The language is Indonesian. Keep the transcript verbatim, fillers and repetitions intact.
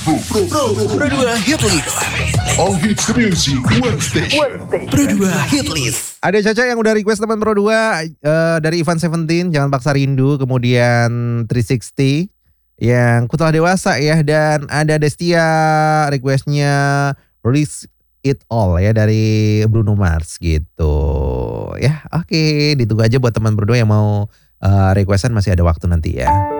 Pro, Pro dua Hit List. All Hits Music One Station. Pro dua Hit List. Ada Caca yang udah request teman Pro dua uh, dari Ivan Seventeen, Jangan Paksa Rindu, kemudian tiga enam nol yang Ku Telah Dewasa ya, dan ada Destia requestnya Risk It All ya dari Bruno Mars gitu. Ya, oke, ditunggu aja buat teman Pro dua yang mau uh, requestan, masih ada waktu nanti ya.